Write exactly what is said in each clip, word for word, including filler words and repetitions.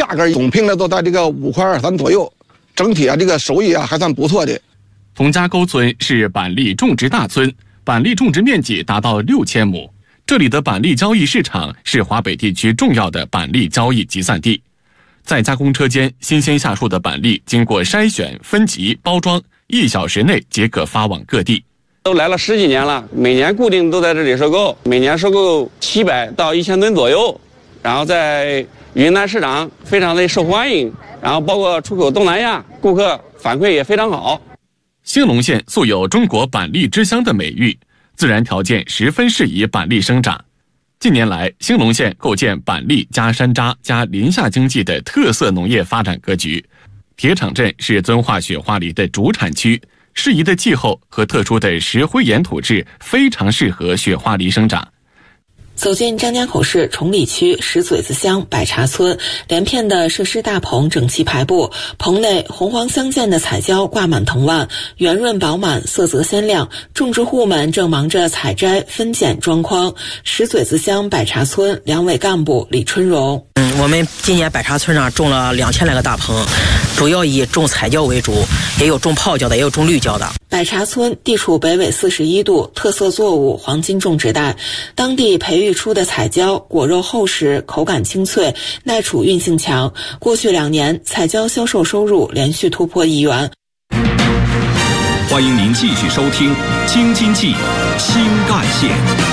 价格总平的都在这个五块二三左右，整体啊这个收益啊还算不错的。 童家沟村是板栗种植大村，板栗种植面积达到六千亩。这里的板栗交易市场是华北地区重要的板栗交易集散地。在加工车间，新鲜下树的板栗经过筛选、分级、包装，一小时内即可发往各地。 都来了十几年了，每年固定都在这里收购，每年收购七百到一千吨左右，然后在云南市场非常的受欢迎，然后包括出口东南亚，顾客反馈也非常好。 兴隆县素有中国板栗之乡的美誉，自然条件十分适宜板栗生长。近年来，兴隆县构建板栗加山楂加林下经济的特色农业发展格局。铁厂镇是遵化雪花梨的主产区，适宜的气候和特殊的石灰岩土质非常适合雪花梨生长。 走进张家口市崇礼区石嘴子乡百茶村，连片的设施大棚整齐排布，棚内红黄相间的彩椒挂满藤蔓，圆润饱满，色泽鲜亮。种植户们正忙着采摘、分拣、装筐。石嘴子乡百茶村两委干部李春荣： 嗯，我们今年百茶村上种了两千来个大棚，主要以种彩椒为主，也有种泡椒的，也有种绿椒的。 百茶村地处北纬四十一度，特色作物黄金种植带，当地培育出的彩椒果肉厚实，口感清脆，耐储运性强。过去两年，彩椒销售收入连续突破亿元。 欢迎您继续收听《京津冀新干线》。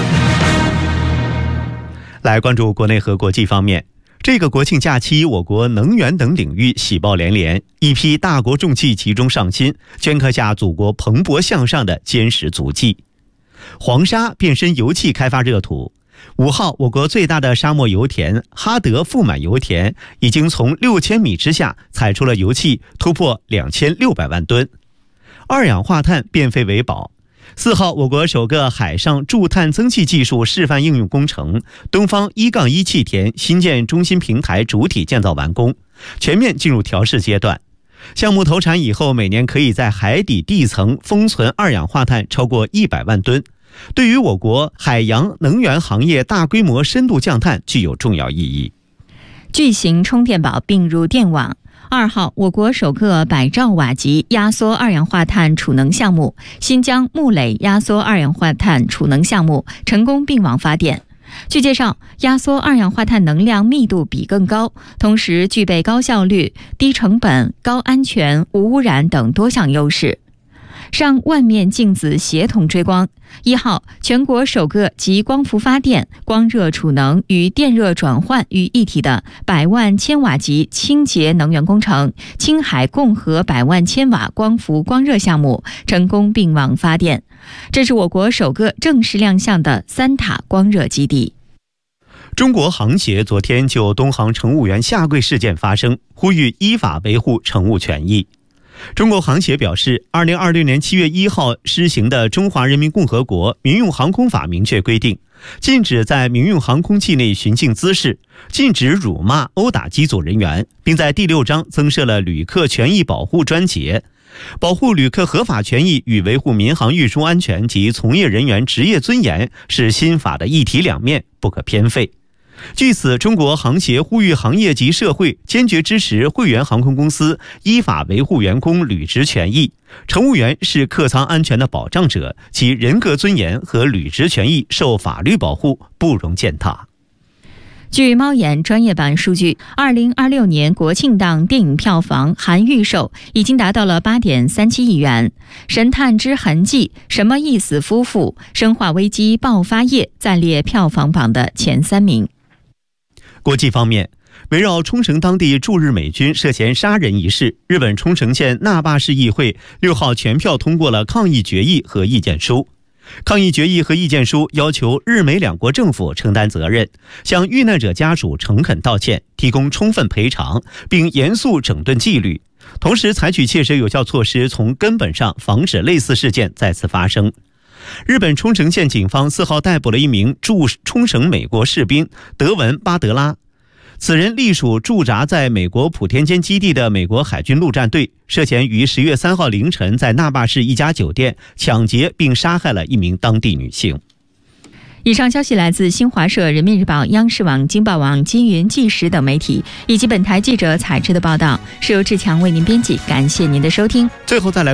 来关注国内和国际方面。这个国庆假期，我国能源等领域喜报连连，一批大国重器集中上新，镌刻下祖国蓬勃向上的坚实足迹。黄沙变身油气开发热土。五号，我国最大的沙漠油田哈德富满油田已经从六千米之下采出了油气，突破两千六百万吨。二氧化碳变废为宝。四号，我国首个海上驻碳增气技术示范应用工程东方一杠一气田新建中心平台主体建造完工，全面进入调试阶段。项目投产以后，每年可以在海底地层封存二氧化碳超过一百万吨，对于我国海洋能源行业大规模深度降碳具有重要意义。 巨型充电宝并入电网。二号，我国首个百兆瓦级压缩二氧化碳储能项目新疆木垒压缩二氧化碳储能项目成功并网发电。据介绍，压缩二氧化碳能量密度比更高，同时具备高效率、低成本、高安全、无污染等多项优势。上万面镜子协同追光。一号，全国首个集光伏发电、光热储能与电热转换于一体的百万千瓦级清洁能源工程——青海共和百万千瓦光伏光热项目成功并网发电，这是我国首个正式亮相的三塔光热基地。 中国航协昨天就东航乘务员下跪事件发声，呼吁依法维护乘务权益。中国航协表示，二零二六年七月一号施行的《中华人民共和国民用航空法》明确规定，禁止在民用航空器内寻衅滋事，禁止辱骂、殴打机组人员，并在第六章增设了旅客权益保护专节。保护旅客合法权益与维护民航运输安全及从业人员职业尊严是新法的一体两面，不可偏废。据此，中国航协呼吁行业及社会坚决支持会员航空公司依法维护员工履职权益。乘务员是客舱安全的保障者，其人格尊严和履职权益受法律保护，不容践踏。 据猫眼专业版数据，二零二六年国庆档电影票房含预售已经达到了 八点三七亿元。神探之痕迹、什么意思夫妇、生化危机爆发夜暂列票房榜的前三名。 国际方面，围绕冲绳当地驻日美军涉嫌杀人一事，日本冲绳县那霸市议会六号全票通过了抗议决议和意见书。抗议决议和意见书要求日美两国政府承担责任，向遇难者家属诚恳道歉，提供充分赔偿，并严肃整顿纪律，同时采取切实有效措施，从根本上防止类似事件再次发生。日本冲绳县警方四号逮捕了一名驻冲绳美国士兵德文·巴德拉，此人隶属驻扎在美国普天间基地的美国海军陆战队，涉嫌于十月三号凌晨在那霸市一家酒店抢劫并杀害了一名当地女性。 以上消息来自新华社、人民日报、央视网、京报网、金云纪实等媒体，以及本台记者采制的报道，是由志强为您编辑。感谢您的收听。 最后再来